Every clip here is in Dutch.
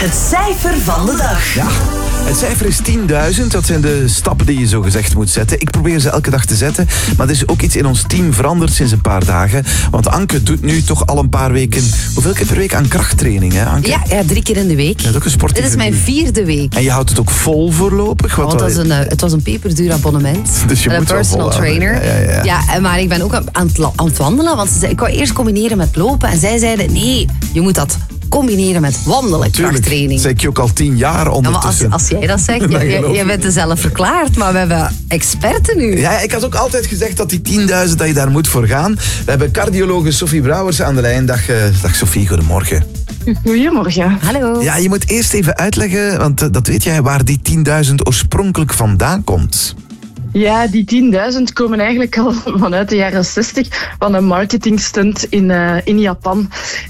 Het cijfer van de dag. Ja, het cijfer is 10.000. Dat zijn de stappen die je zo gezegd moet zetten. Ik probeer ze elke dag te zetten. Maar er is ook iets in ons team veranderd sinds een paar dagen. Want Anke doet nu toch al een paar weken... Hoeveel keer per week aan krachttraining, hè Anke? Ja, 3 keer in de week. Dat is ook een sport. Dit is mijn 4e week. En je houdt het ook vol voorlopig? Het was een peperduur abonnement. Dus je met moet een personal trainer. Ja, maar ik ben ook aan het wandelen. Want ik wou eerst combineren met lopen. En zij zeiden, nee, je moet dat combineren met wandelen, krachttraining. Dat zeg ik je ook al 10 jaar ondertussen. Ja, maar als jij dat zegt, je bent er zelf verklaard. Maar we hebben experten nu. Ja, ik had ook altijd gezegd dat die 10.000, dat je daar moet voor gaan. We hebben cardiologe Sophie Brouwers aan de lijn. Dag Sophie, goedemorgen. Goedemorgen. Hallo. Ja, je moet eerst even uitleggen, want dat weet jij, waar die 10.000 oorspronkelijk vandaan komt. Ja, die 10.000 komen eigenlijk al vanuit de jaren 60 van een marketingstunt in Japan.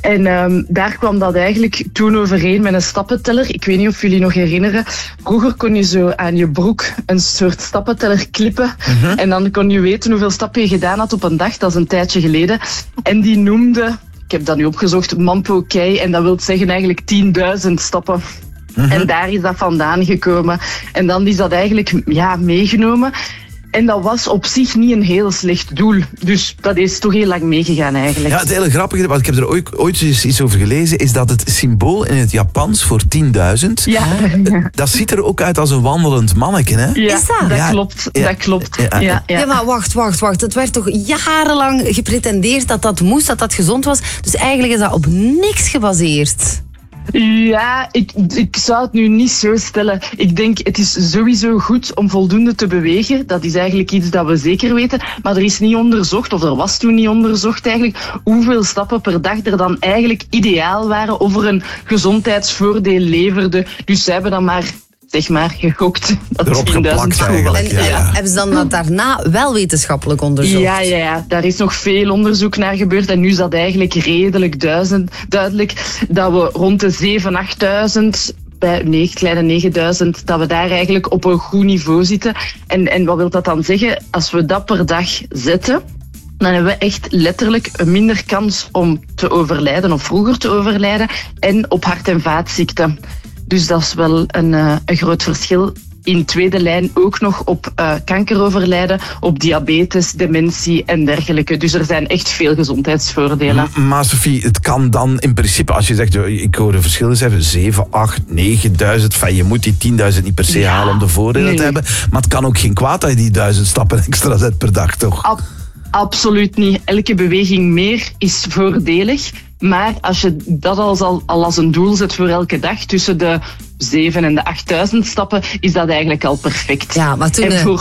En daar kwam dat eigenlijk toen overeen met een stappenteller. Ik weet niet of jullie nog herinneren. Vroeger kon je zo aan je broek een soort stappenteller klippen. Mm-hmm. En dan kon je weten hoeveel stappen je gedaan had op een dag. Dat is een tijdje geleden. En die noemde, ik heb dat nu opgezocht, Mampo Kei. En dat wil zeggen eigenlijk 10.000 stappen. Mm-hmm. En daar is dat vandaan gekomen. En dan is dat eigenlijk meegenomen. En dat was op zich niet een heel slecht doel. Dus dat is toch heel lang meegegaan eigenlijk. Ja, het hele grappige, want ik heb er ooit iets over gelezen, is dat het symbool in het Japans voor 10.000... dat ziet er ook uit als een wandelend manneken, hè? Ja, is dat? Klopt. Ja. Dat klopt. Ja, maar wacht. Het werd toch jarenlang gepretendeerd dat moest, dat gezond was. Dus eigenlijk is dat op niks gebaseerd. Ja, ik zou het nu niet zo stellen. Ik denk, het is sowieso goed om voldoende te bewegen. Dat is eigenlijk iets dat we zeker weten. Maar er is niet onderzocht, of er was toen niet onderzocht eigenlijk, hoeveel stappen per dag er dan eigenlijk ideaal waren of er een gezondheidsvoordeel leverde. Dus zij hebben dan maar gegokt. Erop geplakt eigenlijk. En hebben ze dan daarna wel wetenschappelijk onderzocht? Ja. Daar is nog veel onderzoek naar gebeurd. En nu is dat eigenlijk redelijk duidelijk dat we rond de 7.000, 8.000... kleine 9.000, dat we daar eigenlijk op een goed niveau zitten. En wat wil dat dan zeggen? Als we dat per dag zetten, dan hebben we echt letterlijk een minder kans om te overlijden of vroeger te overlijden en op hart- en vaatziekten. Dus dat is wel een groot verschil. In tweede lijn ook nog op kanker overlijden, op diabetes, dementie en dergelijke. Dus er zijn echt veel gezondheidsvoordelen. Maar Sophie, het kan dan in principe, als je zegt, ik hoor de verschillen zeggen, 7, 8, 9.000. Je moet die 10.000 niet per se halen om de voordelen te hebben. Maar het kan ook geen kwaad dat je die 1000 stappen extra zet per dag, toch? Absoluut niet. Elke beweging meer is voordelig. Maar als je dat al als een doel zet voor elke dag, tussen de 7.000 en de 8.000 stappen, is dat eigenlijk al perfect. Ja, maar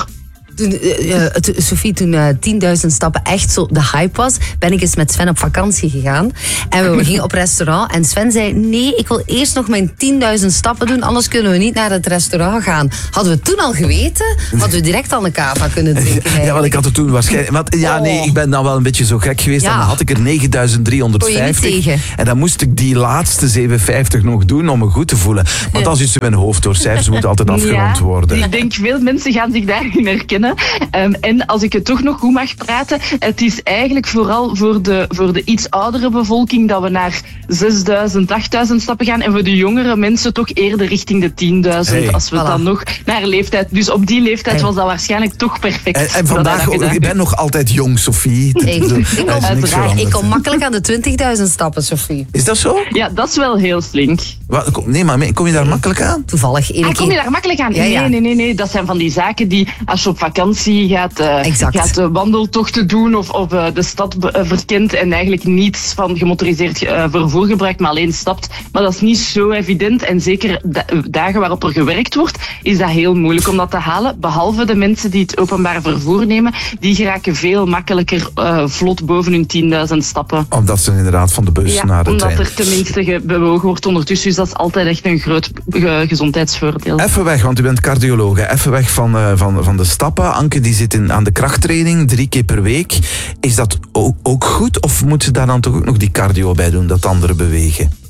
Sophie, toen 10.000 stappen echt zo de hype was, ben ik eens met Sven op vakantie gegaan. En we gingen op restaurant. En Sven zei, nee, ik wil eerst nog mijn 10.000 stappen doen, anders kunnen we niet naar het restaurant gaan. Hadden we toen al geweten, hadden we direct aan de kava kunnen drinken. Ja, want ik had het toen waarschijnlijk... ik ben dan wel een beetje zo gek geweest. Dan had ik er 9.350. En dan moest ik die laatste 750 nog doen om me goed te voelen. Want dat is iets in mijn hoofd, door cijfers moeten altijd afgerond worden. Ik denk, veel mensen gaan zich daarin herkennen. En als ik het toch nog goed mag praten, het is eigenlijk vooral voor de iets oudere bevolking dat we naar 6.000, 8.000 stappen gaan. En voor de jongere mensen toch eerder richting de 10.000. Als we dan nog naar leeftijd... Dus op die leeftijd was dat waarschijnlijk toch perfect. En vandaag, ik ben nog altijd jong, Sophie. Ik kom makkelijk aan de 20.000 stappen, Sophie. Is dat zo? Ja, dat is wel heel slink. Nee, maar kom je daar makkelijk aan? Toevallig. Kom je daar makkelijk aan? Ja. Nee. Dat zijn van die zaken die, als je op vakantie gaat wandeltochten doen of de stad verkent en eigenlijk niets van gemotoriseerd vervoer gebruikt, maar alleen stapt. Maar dat is niet zo evident. En zeker dagen waarop er gewerkt wordt, is dat heel moeilijk om dat te halen. Behalve de mensen die het openbaar vervoer nemen, die geraken veel makkelijker vlot boven hun 10.000 stappen. Omdat ze inderdaad van de bus naar de trein. Omdat er tenminste bewogen wordt ondertussen. Dus dat is altijd echt een groot gezondheidsvoordeel. Even weg, want u bent cardiologe. Even weg van de stappen. Anke die zit aan de krachttraining 3 keer per week. Is dat ook goed? Of moet ze daar dan toch ook nog die cardio bij doen, dat andere bewegen?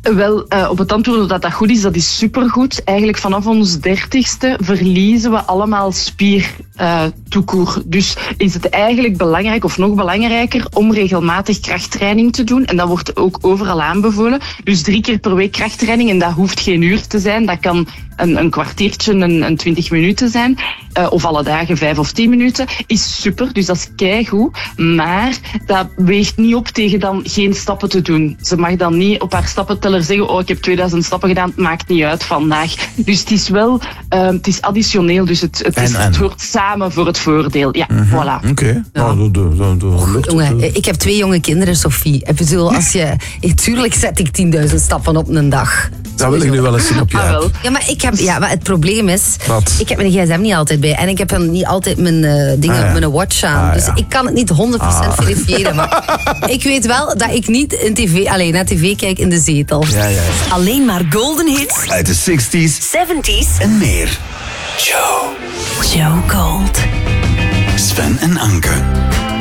Wel, op het antwoord dat goed is, dat is supergoed. Eigenlijk vanaf ons 30ste verliezen we allemaal spiertoekoer. Dus is het eigenlijk belangrijk, of nog belangrijker, om regelmatig krachttraining te doen. En dat wordt ook overal aanbevolen. Dus 3 keer per week krachttraining, en dat hoeft geen uur te zijn. Dat kan een kwartiertje, een 20 minuten zijn. Of alle dagen 5 of 10 minuten. Is super, dus dat is keigoed. Maar dat weegt niet op tegen dan geen stappen te doen. Ze mag dan niet op haar stappenteller zeggen, oh, ik heb 2000 stappen gedaan, het maakt niet uit vandaag. Dus het is wel, het is additioneel, dus het hoort samen voor het voordeel. Ja, voilà. Oké. Ja. Jongen, ik heb 2 jonge kinderen, Sophie. Ik bedoel, tuurlijk zet ik 10.000 stappen op een dag. Dat wil ik nu wel eens zien op je app. Ja, maar het probleem is, Wat? ik heb mijn gsm niet altijd bij. En ik heb dan niet altijd mijn dingen op mijn watch aan. Dus ik kan het niet 100% verifiëren. Maar ik weet wel dat ik niet naar tv kijk in de zetel. Ja. Alleen maar golden hits, Uit de 60s 70s. en meer. Joe Gold. Sven en Anke.